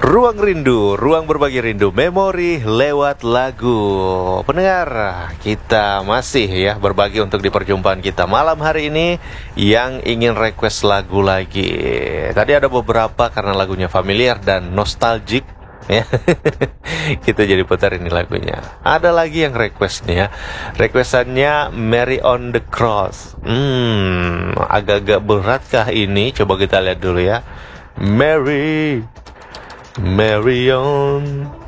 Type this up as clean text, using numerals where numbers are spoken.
Ruang Rindu, ruang berbagi rindu, memori lewat lagu. Pendengar, kita masih ya berbagi untuk di perjumpaan kita malam hari ini. Yang ingin request lagu lagi, tadi ada beberapa karena lagunya familiar dan nostalgic ya. Kita jadi putar ini lagunya. Ada lagi yang request nih ya. Requestannya Mary on the Cross. Agak-agak beratkah ini? Coba kita lihat dulu ya. Mary on